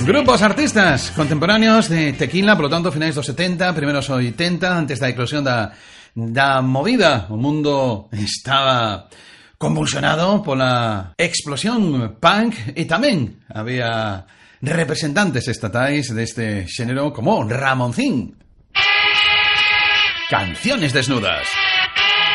Grupos, artistas contemporáneos de Tequila, polo tanto, finais dos 70, primeros 80, antes da eclosión da movida. O mundo estaba convulsionado pola explosión punk e tamén había representantes estatais deste xénero como Ramoncín. Canciones desnudas.